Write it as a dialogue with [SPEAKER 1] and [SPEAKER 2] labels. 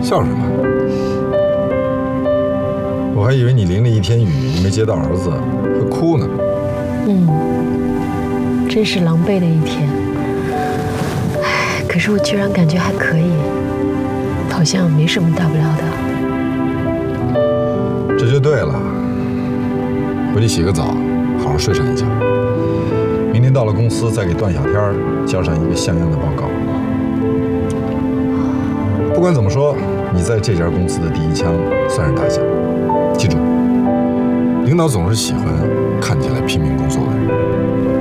[SPEAKER 1] 笑什么？我还以为你淋了一天雨，没接到儿子，会哭呢。
[SPEAKER 2] 真是狼狈的一天。唉，可是我居然感觉还可以，好像没什么大不了的。
[SPEAKER 1] 这就对了。回去洗个澡，好好睡上一觉。明天到了公司，再给段小天交上一个像样的报告。不管怎么说，你在这家公司的第一枪算是打响。记住，领导总是喜欢看起来拼命工作的人。